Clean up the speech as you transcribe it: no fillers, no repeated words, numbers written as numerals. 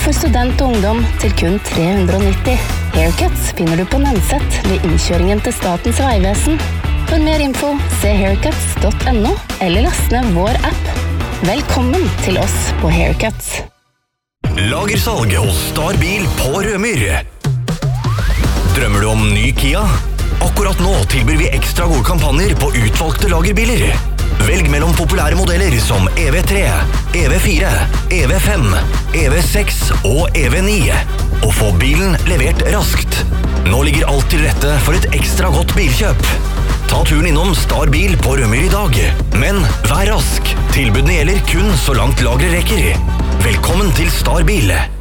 for student og ungdom til kun 390. Haircuts finner du på Nenset ved innkjøringen til Statens vegvesen. For mer info, se haircuts.no eller last ned vår app. Velkommen til oss på Haircuts. Lagersalg hos Starbil på Rømyr. Drømmer du om ny Kia? Akkurat nå tilbyr vi ekstra gode kampanjer på utvalgte lagerbiler. Velg mellom populære modeller som EV3, EV4, EV5, EV6 og EV9. Og få bilen levert raskt. Nå ligger alt til rette for et ekstra godt bilkjøp. Ta turen innom Starbil på Rømyr i dag. Men vær rask. Tilbudene gjelder kun så langt lageret rekker. Velkommen til Starbil.